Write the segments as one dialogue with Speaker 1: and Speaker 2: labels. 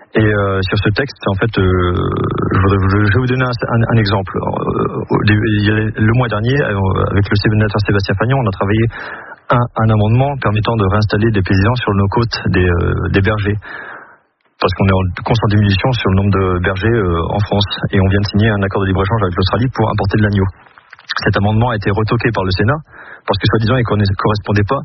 Speaker 1: Et sur ce texte, en fait, je vais vous donner un exemple. Le mois dernier, avec le sénateur Sébastien Fagnon, on a travaillé un amendement permettant de réinstaller des paysans sur nos côtes des bergers. Parce qu'on est en constante diminution sur le nombre de bergers en France. Et on vient de signer un accord de libre-échange avec l'Australie pour importer de l'agneau. Cet amendement a été retoqué par le Sénat, parce que soi-disant il ne correspondait pas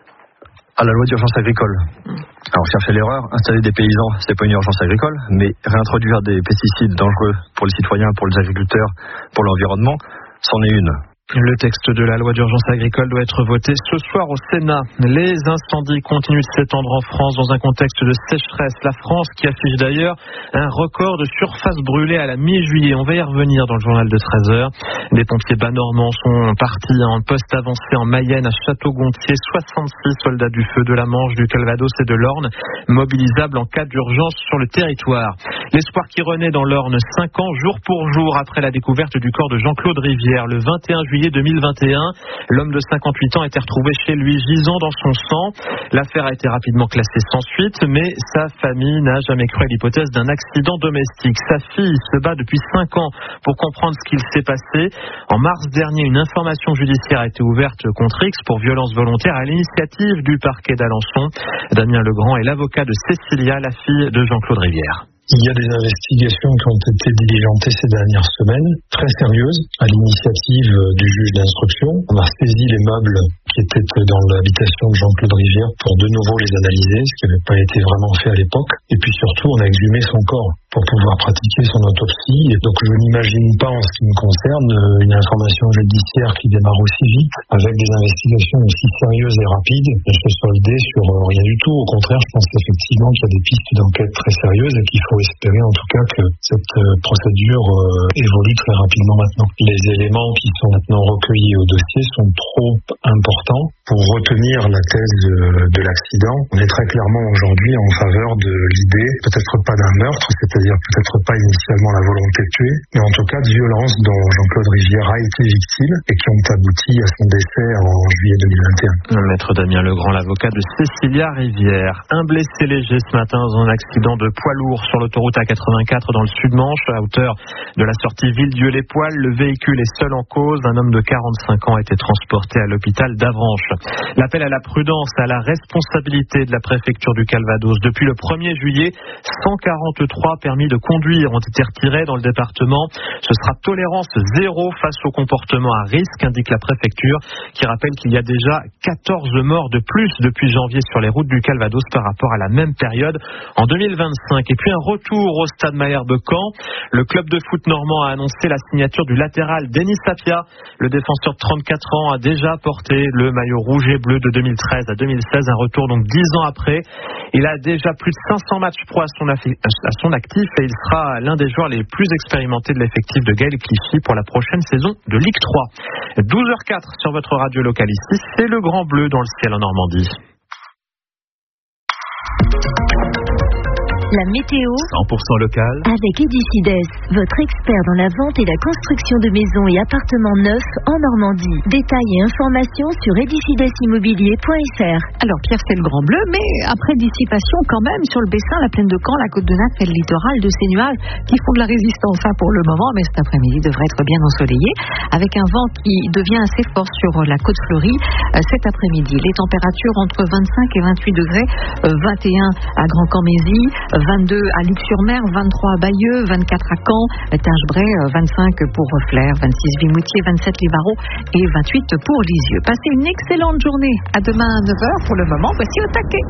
Speaker 1: à la loi d'urgence agricole. Alors chercher l'erreur, installer des paysans, c'est pas une urgence agricole, mais réintroduire des pesticides dangereux pour les citoyens, pour les agriculteurs, pour l'environnement, c'en est une.
Speaker 2: Le texte de la loi d'urgence agricole doit être voté ce soir au Sénat. Les incendies continuent de s'étendre en France dans un contexte de sécheresse. La France qui affiche d'ailleurs un record de surface brûlée à la mi-juillet. On va y revenir dans le journal de 13h. Les pompiers bas-normands sont partis en poste avancé en Mayenne à Château-Gontier. 66 soldats du feu de la Manche, du Calvados et de l'Orne mobilisables en cas d'urgence sur le territoire. L'espoir qui renaît dans l'Orne 5 ans jour pour jour après la découverte du corps de Jean-Claude Rivière le 21 juillet 2021. L'homme de 58 ans a été retrouvé chez lui gisant dans son sang. L'affaire a été rapidement classée sans suite, mais sa famille n'a jamais cru à l'hypothèse d'un accident domestique. Sa fille se bat depuis 5 ans pour comprendre ce qu'il s'est passé. En mars dernier, une information judiciaire a été ouverte contre X pour violence volontaire à l'initiative du parquet d'Alençon. Damien Legrand est l'avocat de Cécilia, la fille de Jean-Claude Rivière.
Speaker 3: Il y a des investigations qui ont été diligentées ces dernières semaines, très sérieuses, à l'initiative du juge d'instruction. On a saisi les meubles qui étaient dans l'habitation de Jean-Claude Rivière pour de nouveau les analyser, ce qui n'avait pas été vraiment fait à l'époque. Et puis surtout, on a exhumé son corps pour pouvoir pratiquer son autopsie. Et donc je n'imagine pas, en ce qui me concerne, une information judiciaire qui démarre aussi vite, avec des investigations aussi sérieuses et rapides, et se solder sur rien du tout. Au contraire, je pense effectivement qu'il y a des pistes d'enquête très sérieuses et qu'il faut espérer en tout cas que cette procédure évolue très rapidement maintenant. Les éléments qui sont maintenant recueillis au dossier sont trop importants pour retenir la thèse de l'accident. On est très clairement aujourd'hui en faveur de l'idée, peut-être pas d'un meurtre, c'est-à-dire peut-être pas initialement la volonté de tuer, mais en tout cas de violences dont Jean-Claude Rivière a été victime et qui ont abouti à son décès en juillet 2021.
Speaker 2: Maître Damien Legrand, l'avocat de Cécilia Rivière. Un blessé léger ce matin dans un accident de poids lourd sur l'autoroute A84 dans le Sud-Manche, à hauteur de la sortie Villedieu-les-Poils. Le véhicule est seul en cause. Un homme de 45 ans a été transporté à l'hôpital d'Avranches. L'appel à la prudence, à la responsabilité de la préfecture du Calvados. Depuis le 1er juillet, 143 permis de conduire ont été retirés dans le département. Ce sera tolérance zéro face au comportement à risque, indique la préfecture, qui rappelle qu'il y a déjà 14 morts de plus depuis janvier sur les routes du Calvados par rapport à la même période en 2025. Et puis un retour au stade Malherbe de Caen. Le club de foot normand a annoncé la signature du latéral Denis Sapia. Le défenseur de 34 ans a déjà porté le maillot rouge et bleu de 2013 à 2016, un retour donc 10 ans après. Il a déjà plus de 500 matchs pro à son actif et il sera l'un des joueurs les plus expérimentés de l'effectif de Gaël Clichy pour la prochaine saison de Ligue 3. 12h04 sur votre radio locale ici, c'est le Grand Bleu dans le ciel en Normandie.
Speaker 4: La météo
Speaker 2: 100% local
Speaker 4: avec Edicides, votre expert dans la vente et la construction de maisons et appartements neufs en Normandie. Détails et informations sur edicidesimmobilier.fr.
Speaker 5: Alors Pierre, c'est le Grand Bleu, mais après dissipation quand même sur le Bessin, la plaine de Caen, la côte de Naples et le littoral, de ces nuages qui font de la résistance pour le moment, mais cet après-midi devrait être bien ensoleillé avec un vent qui devient assez fort sur la côte fleurie cet après-midi. Les températures entre 25 et 28 degrés, 21 à Grand-Camésie, 22 à Luc-sur-Mer, 23 à Bayeux, 24 à Caen, Tingebray, 25 pour Flers, 26 Vimoutier, 27 les Barreaux et 28 pour Lisieux. Passez une excellente journée. À demain à 9h. Pour le moment, voici au taquet.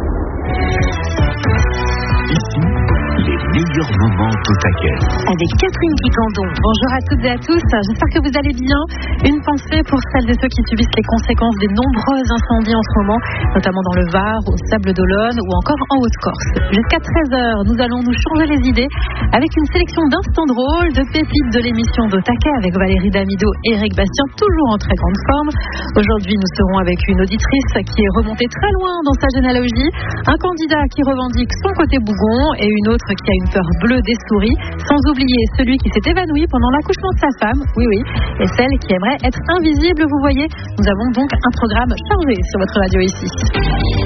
Speaker 6: Ici, les meilleurs moments au taquet.
Speaker 4: Avec Catherine Picandon.
Speaker 5: Bonjour à toutes et à tous, j'espère que vous allez bien. Une pensée pour celles et ceux qui subissent les conséquences des nombreux incendies en ce moment, notamment dans le Var, au Sables-d'Olonne ou encore en Haute-Corse. Jusqu'à 13h, nous allons nous changer les idées avec une sélection d'instants drôles, de pépites de l'émission d'Au Taquet avec Valérie Damido et Eric Bastien, toujours en très grande forme. Aujourd'hui, nous serons avec une auditrice qui est remontée très loin dans sa généalogie, un candidat qui revendique son côté bougon et une autre qui a une peur bleue des souris, sans oublier celui qui s'est évanoui pendant l'accouchement de sa femme, oui, et celle qui aimerait être invisible, vous voyez. Nous avons donc un programme chargé sur votre radio ici.